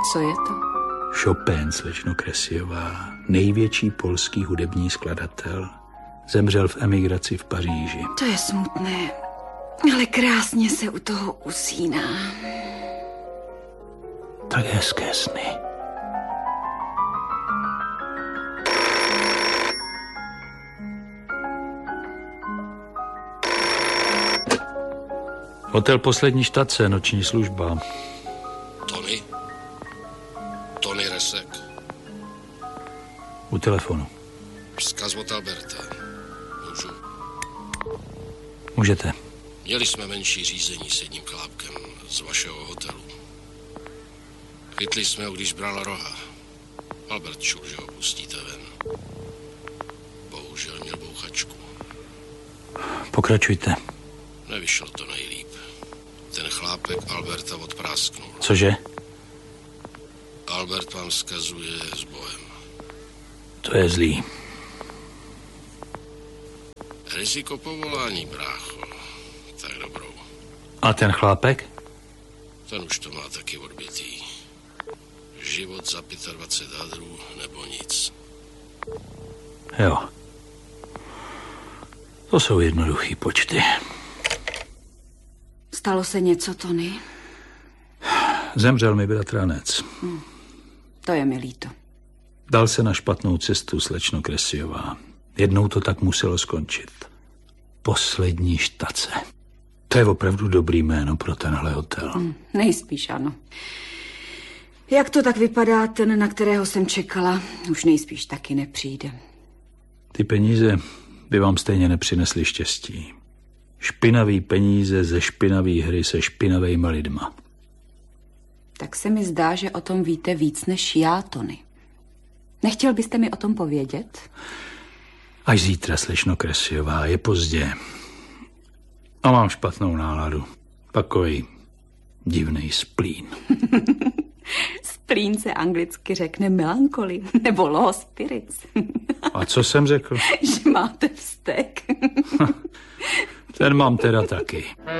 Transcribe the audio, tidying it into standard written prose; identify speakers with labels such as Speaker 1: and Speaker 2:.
Speaker 1: Co je to?
Speaker 2: Chopin, slečno Kresiová, největší polský hudební skladatel, zemřel v emigraci v Paříži.
Speaker 1: To je smutné, ale krásně se u toho usíná.
Speaker 2: Tak hezké sny. Hotel Poslední štace, noční služba.
Speaker 3: Tony Resek.
Speaker 2: U telefonu.
Speaker 3: Vzkaz od Alberta. Můžu?
Speaker 2: Můžete.
Speaker 3: Měli jsme menší řízení s jedním chlápkem z vašeho hotelu. Chytli jsme ho, když bral roha. Albert čul, že ho pustíte ven. Bohužel měl bouchačku.
Speaker 2: Pokračujte.
Speaker 3: Nevyšlo to nejlíp. Ten chlápek Alberta odprásknul.
Speaker 2: Cože?
Speaker 3: Albert vám vzkazuje s Bohem.
Speaker 2: To je zlý.
Speaker 3: Riziko povolání, brácho. Tak dobrou.
Speaker 2: A ten chlápek?
Speaker 3: Ten už to má taky odbitý. Život za 25 hadrů nebo nic.
Speaker 2: Jo. To jsou jednoduchý počty.
Speaker 1: Stalo se něco, Tony?
Speaker 2: Zemřel mi bratranec.
Speaker 1: To je mi líto.
Speaker 2: Dal se na špatnou cestu, slečno Kresiová. Jednou to tak muselo skončit. Poslední štace. To je opravdu dobrý jméno pro tenhle hotel.
Speaker 1: Nejspíš ano. Jak to tak vypadá, ten, na kterého jsem čekala, už nejspíš taky nepřijde.
Speaker 2: Ty peníze by vám stejně nepřinesly štěstí. Špinavý peníze ze špinavý hry se špinavejma lidma.
Speaker 1: Tak se mi zdá, že o tom víte víc než já, Tony. Nechtěl byste mi o tom povědět?
Speaker 2: Až zítra, slečno Kresiová, je pozdě. A mám špatnou náladu. Takový divnej splín.
Speaker 1: Splín se anglicky řekne melancholy nebo low spirits.
Speaker 2: A co jsem řekl?
Speaker 1: Že máte vztek.
Speaker 2: Ten mám teda taky.